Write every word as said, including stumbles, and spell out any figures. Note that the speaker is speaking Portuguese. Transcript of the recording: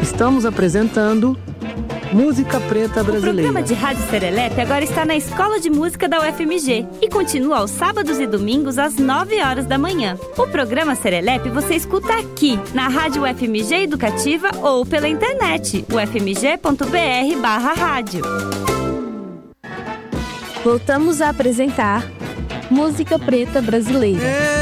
Estamos apresentando Música Preta Brasileira. O programa de Rádio Serelepe agora está na Escola de Música da U F M G e continua aos sábados e domingos às nove horas da manhã. O programa Serelepe você escuta aqui, na Rádio U F M G Educativa ou pela internet, u f m g ponto b r barra rádio. Voltamos a apresentar Música Preta Brasileira.